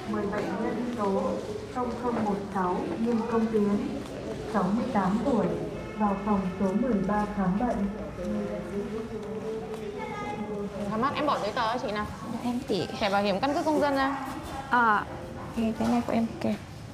Mời bệnh nhân số 0016 Nghiêm Công Tiến, 68 tuổi, vào phòng số 13 khám bệnh. Thắc mắc em bỏ giấy tờ cho chị nào. Em chị. Thẻ bảo hiểm căn cước công dân ra. Cái này của em kìa.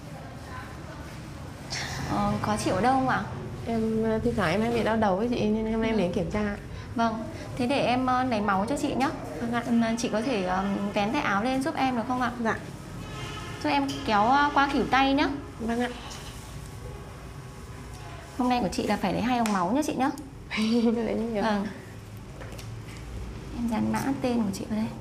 Khó chịu ở đâu không ạ? Em thi thoảng em hay bị đau đầu với chị nên hôm nay em đến kiểm tra. Vâng, thế để em lấy máu cho chị nhé. Chị có thể vén tay áo lên giúp em được không ạ? Dạ. Giúp em kéo qua khuỷu tay nhé. Vâng ạ. Hôm nay của chị là phải lấy 2 ống máu nhé chị nhé. Lấy như nhiều. Vâng. Em dán mã tên của chị vào đây.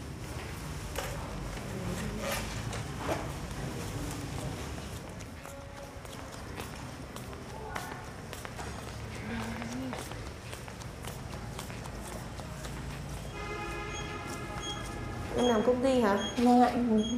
Em làm công ty hả? Vâng ạ.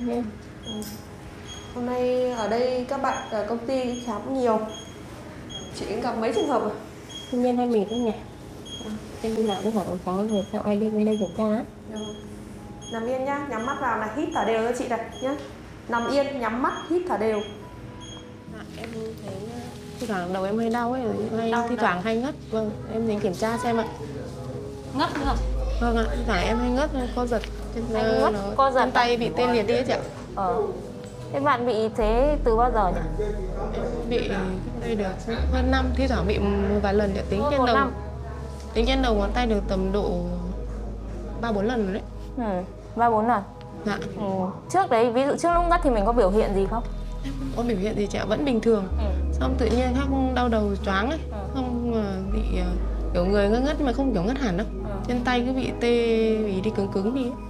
Hôm nay ở đây các bạn ở công ty khám nhiều. Chị cũng gặp mấy trường hợp à? Tuy nhiên hay mệt không nhỉ? Em đi làm cái hỏi có người sao ai đi bên đây kiểm tra á. Nằm yên nhá, nhắm mắt vào này, hít thở đều cho chị này nhá. Nằm yên, nhắm mắt, hít thở đều. Em thấy thi thoảng đầu em hơi đau ấy, thi thoảng hay ngất. Vâng, em đến kiểm tra xem ạ. Ngất nữa. Vâng ạ, thi thoảng em hay ngất, co giật. Ngất, co giật. Chân tay bị tê liệt đi ấy chị ạ. Thế bạn bị thế từ bao giờ nhỉ? Em bị đây được hơn năm, thi thoảng bị một vài lần tính trên đầu. Tính trên đầu ngón tay được tầm độ 3-4 lần rồi đấy. 3-4 lần. Dạ. Trước đấy, ví dụ trước lúc ngất thì mình có biểu hiện gì không? Em không có biểu hiện gì chị ạ, vẫn bình thường. Xong tự nhiên khác đau đầu choáng ấy, không bị kiểu người ngất ngất nhưng mà không kiểu ngất hẳn đâu. Chân tay cứ bị tê, bị đi cứng cứng đi ấy.